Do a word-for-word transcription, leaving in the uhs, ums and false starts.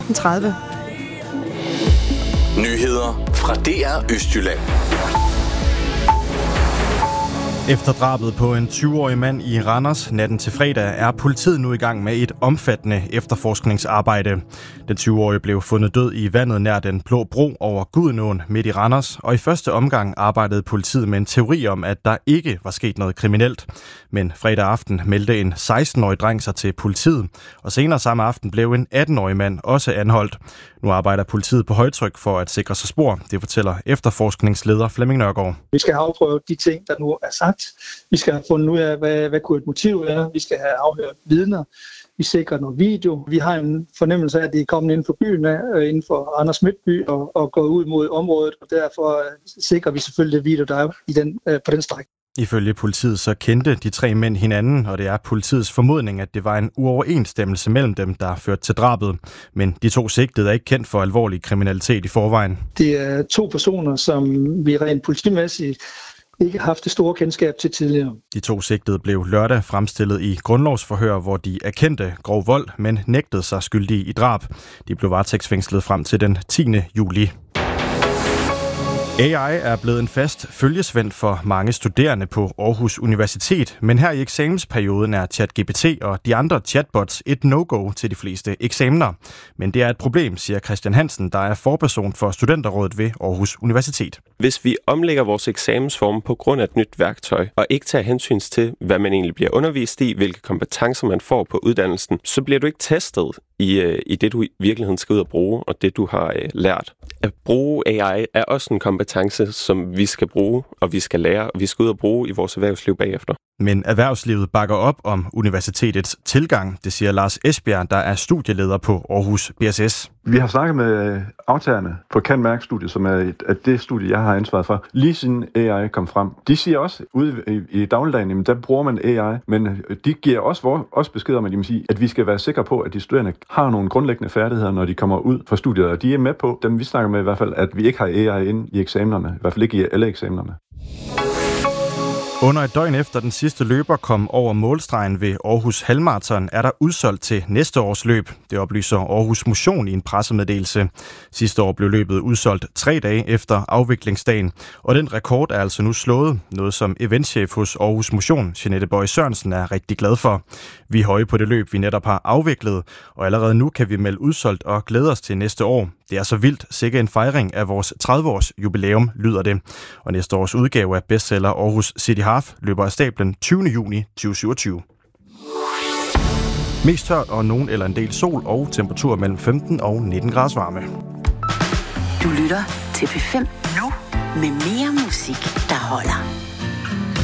femten tredive. Nyheder fra D R Østjylland. Efter drabet på en tyve-årig mand i Randers natten til fredag er politiet nu i gang med et omfattende efterforskningsarbejde. Den tyve-årige blev fundet død i vandet nær den Blå Bro over Gudenåen midt i Randers, og i første omgang arbejdede politiet med en teori om, at der ikke var sket noget kriminelt. Men fredag aften meldte en seksten-årig dreng sig til politiet, og senere samme aften blev en atten-årig mand også anholdt. Nu arbejder politiet på højtryk for at sikre sig spor, det fortæller efterforskningsleder Flemming Nørgaard. Vi skal have afprøvet de ting, der nu er sagt. Vi skal have fundet ud af, hvad, hvad kunne et motiv være. Vi skal have afhørt vidner. Vi sikrer noget video. Vi har en fornemmelse af, at det er kommet inden for byen, inden for Randers Midtby, og, og går ud mod området. Og derfor sikrer vi selvfølgelig det video, der er i den, på den stræk. Ifølge politiet så kendte de tre mænd hinanden, og det er politiets formodning, at det var en uoverensstemmelse mellem dem, der førte til drabet. Men de to sigtede er ikke kendt for alvorlig kriminalitet i forvejen. Det er to personer, som vi rent politimæssigt ikke har haft det store kendskab til tidligere. De to sigtede blev lørdag fremstillet i grundlovsforhør, hvor de erkendte grov vold, men nægtede sig skyldige i drab. De blev varetægtsfængslet frem til den tiende juli. A I er blevet en fast følgesvend for mange studerende på Aarhus Universitet, men her i eksamensperioden er ChatGPT og de andre chatbots et no-go til de fleste eksamener. Men det er et problem, siger Christian Hansen, der er forperson for Studenterrådet ved Aarhus Universitet. Hvis vi omlægger vores eksamensform på grund af et nyt værktøj, og ikke tager hensyn til, hvad man egentlig bliver undervist i, hvilke kompetencer man får på uddannelsen, så bliver du ikke testet i, i det, du i virkeligheden skal ud og bruge, og det, du har øh, lært. At bruge A I er også en kompetence, som vi skal bruge, og vi skal lære, og vi skal ud og bruge i vores erhvervsliv bagefter. Men erhvervslivet bakker op om universitetets tilgang, det siger Lars Esbjerg, der er studieleder på Aarhus B S S. Vi har snakket med aftagerne på Kan-Mærk-studiet, som er et, at det studie, jeg har ansvaret for, lige siden A I kom frem. De siger også, ude i, i dagligdagen, jamen, der bruger man A I, men de giver også, også besked om, at, de må sige, at vi skal være sikre på, at de studerende har nogle grundlæggende færdigheder, når de kommer ud fra studiet, og de er med på, dem vi snakker med i hvert fald, at vi ikke har A I inde i eksamenerne, i hvert fald ikke i alle eksamenerne. Under et døgn efter den sidste løber kom over målstregen ved Aarhus Halvmarathon, er der udsolgt til næste års løb. Det oplyser Aarhus Motion i en pressemeddelelse. Sidste år blev løbet udsolgt tre dage efter afviklingsdagen, og den rekord er altså nu slået, noget som eventchef hos Aarhus Motion, Jeanette Bøje Sørensen, er rigtig glad for. Vi er høje på det løb, vi netop har afviklet, og allerede nu kan vi melde udsolgt og glæde os til næste år. Det er så vildt, sikke en fejring af vores tredive-års jubilæum, lyder det. Og næste års udgave af bestseller Aarhus City Half løber af stablen tyvende juni to tusind syvogtyve. Mest tørt og nogen eller en del sol og temperatur mellem femten og nitten grader varme. Du lytter til P fem nu med mere musik, der holder.